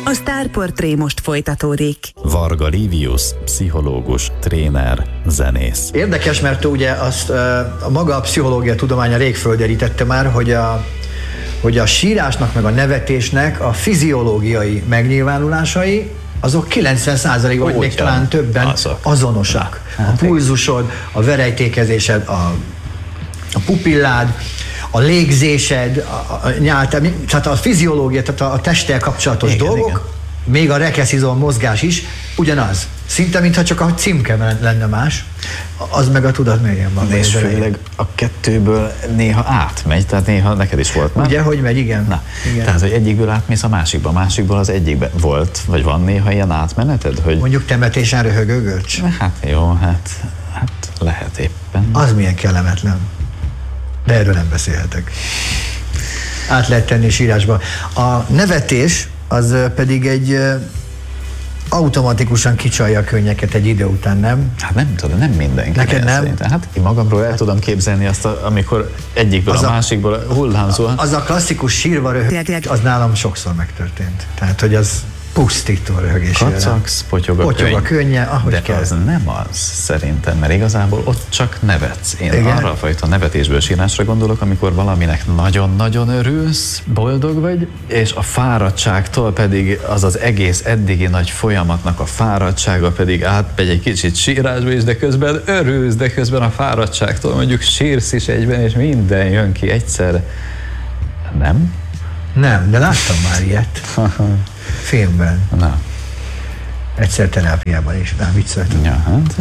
A Sztárportré most folytatódik. Varga Livius, pszichológus, tréner, zenész. Érdekes, mert ugye azt a maga a pszichológia tudománya rég földerítette már, hogy a sírásnak meg a nevetésnek a fiziológiai megnyilvánulásai azok 90%-ban, vagy még talán többen azonosak. A pulzusod, a verejtékezésed, a pupillád, a légzésed, a nyáltad, tehát a fiziológia, tehát a testtel kapcsolatos dolgok, még a rekeszizom mozgás is ugyanaz. Szinte mintha csak a címke lenne más, az meg a tudat mélyén van. És főleg a kettőből néha átmegy, tehát néha neked is volt már. Ugye, hogy megy, igen. Na, igen. Tehát, hogy egyikből átmész a másikból az egyikbe. Volt, vagy van néha ilyen átmeneted? Hogy... Mondjuk temetésen röhögő görcs? Hát jó, hát lehet éppen. Az milyen kellemetlen. De erről nem beszélhetek. Át lehet tenni sírásba. A nevetés az pedig egy automatikusan kicsalja a könnyeket egy idő után, nem? Hát nem tudom, nem mindenki. Neked nem? Szerintem. Hát én magamról el tudom képzelni azt, amikor egyikből a másikból hullámzó. Az a klasszikus sírva röhög, az nálam sokszor megtörtént. Tehát, hogy az pusztító röhögés. Kacagsz, potyog a könnye, ahogy de kell. az nem az szerintem, mert igazából ott csak nevetsz. Én arra a fajta nevetésből sírásra gondolok, amikor valaminek nagyon-nagyon örülsz, boldog vagy, és a fáradtságtól pedig az egész eddigi nagy folyamatnak a fáradtsága pedig átmegy egy kicsit sírásba is, de közben örülsz, de közben a fáradtságtól mondjuk sírsz is egyben, és minden jön ki egyszerre. Nem? Nem, de láttam már ilyet. Filmben. Na. Egyszer terápiában is. Vicceltem. Ja, hát.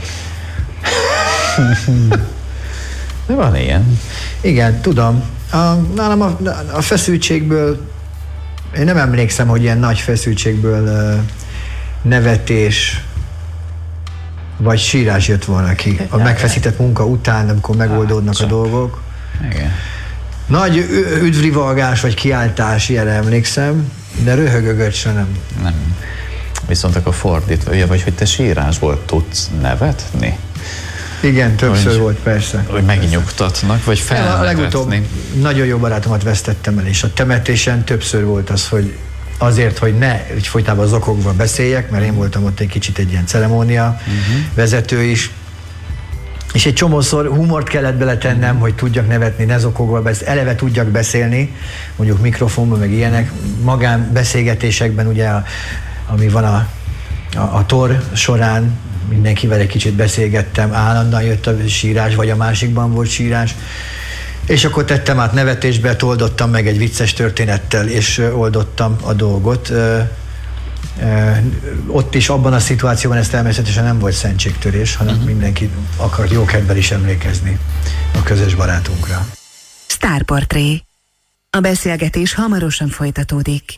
De van ilyen. Igen, tudom. Nálam a feszültségből, én nem emlékszem, hogy ilyen nagy feszültségből nevetés vagy sírás jött volna ki. A megfeszített munka után, amikor megoldódnak a dolgok. Igen. Nagy üdvrivalgás vagy kiáltás, ilyenre emlékszem, de röhögögöcsre nem. Nem. Viszont akkor fordítva, vagy hogy te sírásból tudsz nevetni? Igen, többször volt, persze. Hogy megnyugtatnak, vagy felnevetni. Legutóbb nagyon jó barátomat vesztettem el, és a temetésen többször volt az, hogy azért, hogy ne folytában zokogva beszéljek, mert én voltam ott egy kicsit egy ilyen ceremónia vezető is, és egy csomószor humort kellett beletennem, hogy tudjak nevetni, ne zokogva, eleve tudjak beszélni, mondjuk mikrofonban, meg ilyenek, magánbeszélgetésekben, ugye, ami van a tor során, mindenkivel egy kicsit beszélgettem, állandóan jött a sírás, vagy a másikban volt sírás, és akkor tettem át nevetésbe, oldottam meg egy vicces történettel, és oldottam a dolgot. Ott is, abban a szituációban ez természetesen nem volt szentségtörés, hanem mindenki akart jókedvel is emlékezni a közös barátunkra. Sztárportré. A beszélgetés hamarosan folytatódik.